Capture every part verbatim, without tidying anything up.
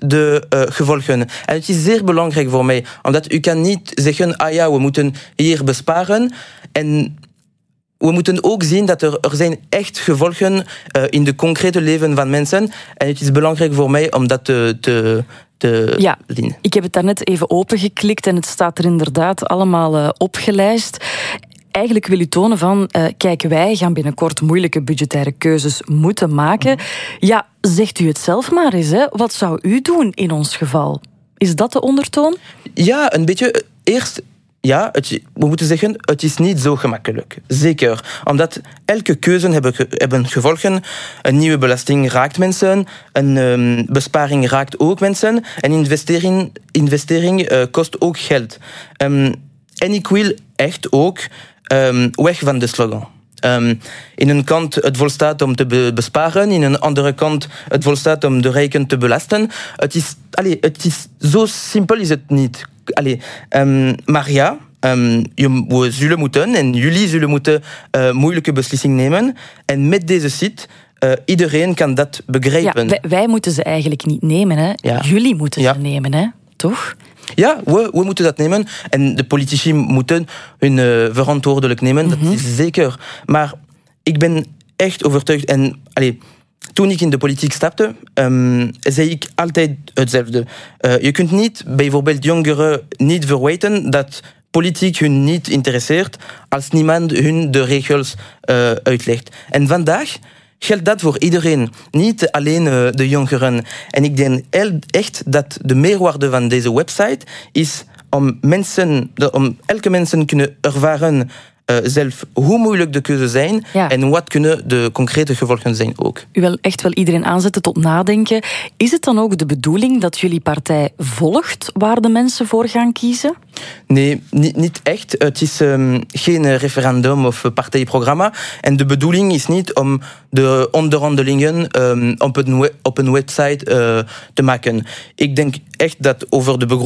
de uh, gevolgen. En het is zeer belangrijk voor mij, omdat u kan niet zeggen, ah ja, we moeten hier besparen. En we moeten ook zien dat er, er zijn echt gevolgen uh, in de concrete leven van mensen. En het is belangrijk voor mij om dat te... te Te ja, dienen. Ik heb het daarnet even opengeklikt en het staat er inderdaad allemaal uh, opgelijst. Eigenlijk wil u tonen van, uh, kijk, wij gaan binnenkort moeilijke budgettaire keuzes moeten maken. Ja, zegt u het zelf maar eens, hè. Wat zou u doen in ons geval? Is dat de ondertoon? Ja, een beetje. Eerst, ja, het, we moeten zeggen, het is niet zo gemakkelijk. Zeker. Omdat elke keuze hebben, hebben gevolgen. Een nieuwe belasting raakt mensen. Een um, besparing raakt ook mensen. En investering, investering uh, kost ook geld. Um, en ik wil echt ook um, weg van de slogan. Um, in een kant het volstaat om te be- besparen, in een andere kant het volstaat om de rijken te belasten. Het is, allez, het is zo simpel is het niet. Allez, um, maar ja, um, je, we zullen moeten en jullie zullen moeten uh, moeilijke beslissingen nemen. En met deze site, uh, iedereen kan dat begrijpen. Ja, wij, wij moeten ze eigenlijk niet nemen, hè? Ja. Jullie moeten ja. ze nemen, hè? Toch? Ja, we, we moeten dat nemen. En de politici moeten hun uh, verantwoordelijk nemen. Mm-hmm. Dat is zeker. Maar ik ben echt overtuigd. En allez, toen ik in de politiek stapte, um, zei ik altijd hetzelfde. Uh, je kunt niet bijvoorbeeld jongeren niet verwijten dat politiek hun niet interesseert als niemand hun de regels uh, uitlegt. En vandaag geldt dat voor iedereen, niet alleen uh, de jongeren. En ik denk echt dat de meerwaarde van deze website is om mensen, om elke mensen kunnen ervaren uh, zelf hoe moeilijk de keuzes zijn ja. en wat kunnen de concrete gevolgen zijn ook. U wil echt wel iedereen aanzetten tot nadenken. Is het dan ook de bedoeling dat jullie partij volgt waar de mensen voor gaan kiezen? Nee, niet, niet echt. Het is um, geen referendum of partijprogramma. En de bedoeling is niet om de onderhandelingen um, op, een we- op een website uh, te maken. Ik denk echt dat over de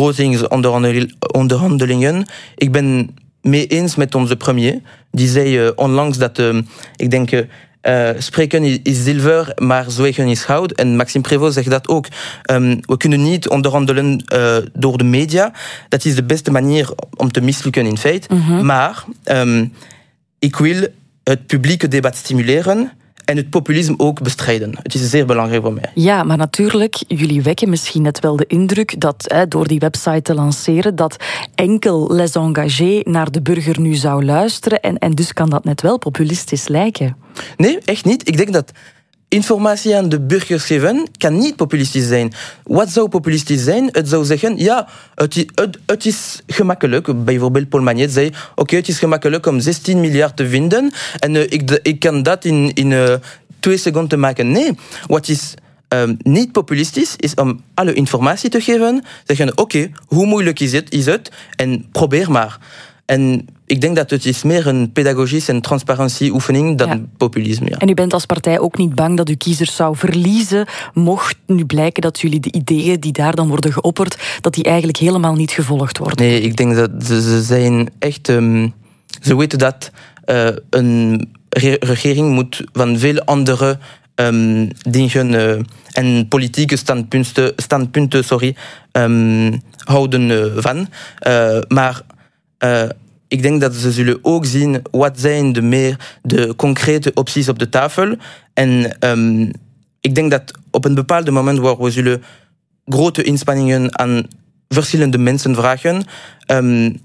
begrotingsonderhandelingen, ik ben mee eens met onze premier. Die zei uh, onlangs dat, uh, ik denk... Uh, Uh, spreken is zilver, maar zwijgen is goud. En Maxime Prévost zegt dat ook. Um, we kunnen niet onderhandelen uh, door de media. Dat is de beste manier om te mislukken in feite. Mm-hmm. Maar um, ik wil het publieke debat stimuleren en het populisme ook bestrijden. Het is zeer belangrijk voor mij. Ja, maar natuurlijk, jullie wekken misschien net wel de indruk dat, hè, door die website te lanceren, dat enkel les engagés naar de burger nu zou luisteren. En, en dus kan dat net wel populistisch lijken. Nee, echt niet. Ik denk dat informatie aan de burgers geven kan niet populistisch zijn. Wat zou populistisch zijn? Het zou zeggen, ja, het is, het, het is gemakkelijk. Bijvoorbeeld Paul Magnet zei, oké, okay, het is gemakkelijk om zestien miljard te vinden en uh, ik, ik kan dat in, in uh, twee seconden maken. Nee, wat is um, niet populistisch is om alle informatie te geven, zeggen, oké, okay, hoe moeilijk is het, is het? En probeer maar. En ik denk dat het is meer een pedagogische en transparantieoefening dan ja. populisme. Ja. En u bent als partij ook niet bang dat uw kiezers zou verliezen, mocht nu blijken dat jullie de ideeën die daar dan worden geopperd, dat die eigenlijk helemaal niet gevolgd worden? Nee, ik denk dat ze, ze zijn echt... Um, ze weten dat uh, een re- regering moet van veel andere um, dingen uh, en politieke standpunten, standpunten sorry, um, houden uh, van. Uh, maar... Uh, ik denk dat ze zullen ook zien wat zijn de meer de concrete opties op de tafel. En um, ik denk dat op een bepaald moment waar we zullen grote inspanningen aan verschillende mensen vragen. Um,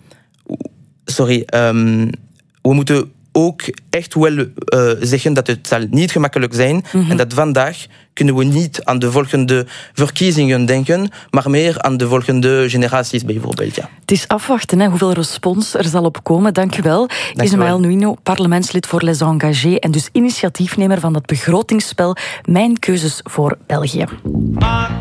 sorry, um, we moeten ook echt wel uh, zeggen dat het zal niet gemakkelijk zijn. Mm-hmm. En dat vandaag kunnen we niet aan de volgende verkiezingen denken, maar meer aan de volgende generaties bijvoorbeeld. Ja. Het is afwachten hè, hoeveel respons er zal op komen. Dank u wel. Ismaël Nouino, parlementslid voor Les Engagés en dus initiatiefnemer van dat begrotingsspel Mijn Keuzes voor België.